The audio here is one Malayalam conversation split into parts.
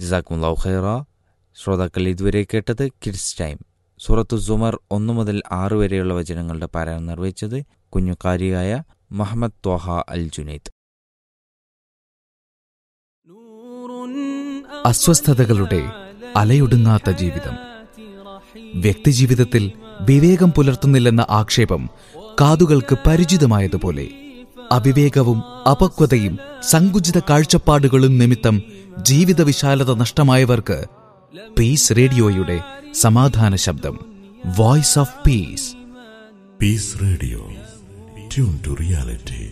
ജസാക്കുമുല്ലാഹു ഖൈറ. ശ്രോതാക്കൾ ഇതുവരെ കേട്ടത് കിഡ്സ് ടൈം. സൂറത്തു സുമർ 1 മുതൽ 6 വരെയുള്ള വചനങ്ങളുടെ പാരായണം നിർവഹിച്ചത് കുഞ്ഞുകാരിയായ മുഹമ്മദ് ത്വാഹ അൽ ജുനൈദ്. അസ്വസ്ഥതകളുടെ അലയൊടുങ്ങാത്ത ജീവിതം. വ്യക്തിജീവിതത്തിൽ വിവേകം പുലർത്തുന്നില്ലെന്ന ആക്ഷേപം കാതുകൾക്ക് പരിചിതമായതുപോലെ അവിവേകവും അപക്വതയും സങ്കുചിത കാഴ്ചപ്പാടുകളും നിമിത്തം ജീവിത വിശാലത നഷ്ടമായവർക്ക് പീസ് റേഡിയോയുടെ സമാധാന ശബ്ദം, voice of peace. Piece radio, tune to reality.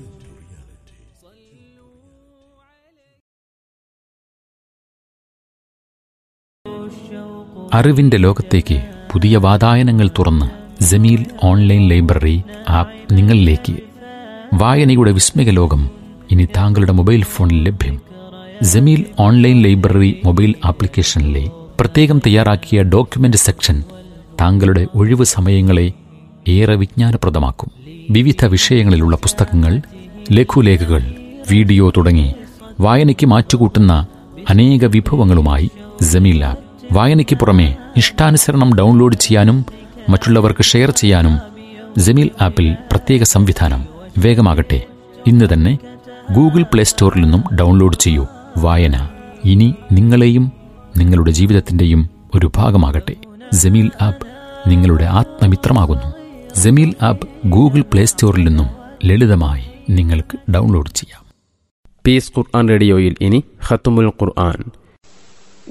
അറിവിന്റെ ലോകത്തേക്ക് പുതിയ വാതായനങ്ങൾ തുറന്ന് ജമീൽ ഓൺലൈൻ ലൈബ്രറി ആപ്പ് നിങ്ങളിലേക്ക്. വായനയുടെ വിസ്മയ ലോകം ഇനി താങ്കളുടെ മൊബൈൽ ഫോണിൽ ലഭ്യം. ജമീൽ ഓൺലൈൻ ലൈബ്രറി മൊബൈൽ ആപ്ലിക്കേഷനിലെ പ്രത്യേകം തയ്യാറാക്കിയ ഡോക്യുമെന്റ് സെക്ഷൻ താങ്കളുടെ ഒഴിവു സമയങ്ങളെ ഏറെ വിജ്ഞാനപ്രദമാക്കും. വിവിധ വിഷയങ്ങളിലുള്ള പുസ്തകങ്ങൾ, ലഘുലേഖകൾ, വീഡിയോ തുടങ്ങി വായനയ്ക്ക് മാറ്റുകൂട്ടുന്ന അനേക വിഭവങ്ങളുമായി ജമീൽ ആപ്പ്. വായനയ്ക്ക് പുറമെ ഇഷ്ടാനുസരണം ഡൗൺലോഡ് ചെയ്യാനും മറ്റുള്ളവർക്ക് ഷെയർ ചെയ്യാനും ജമീൽ ആപ്പിൽ പ്രത്യേക സംവിധാനം. വേഗമാകട്ടെ, ഇന്ന് തന്നെ ഗൂഗിൾ പ്ലേ സ്റ്റോറിൽ നിന്നും ഡൗൺലോഡ് ചെയ്യൂ. വായന ഇനി നിങ്ങളെയും നിങ്ങളുടെ ജീവിതത്തിന്റെയും ഒരു ഭാഗമാകട്ടെ. ജമീൽ ആപ്പ് നിങ്ങളുടെ ആത്മമിത്രമാകുന്നു. ജമീൽ ആപ്പ് ഗൂഗിൾ പ്ലേ സ്റ്റോറിൽ നിന്നും ലളിതമായി നിങ്ങൾക്ക് ഡൗൺലോഡ് ചെയ്യാം. പീസ് ഖുർആൻ റേഡിയോയിൽ ഇനി ഖത്മുൽ ഖുർആൻ.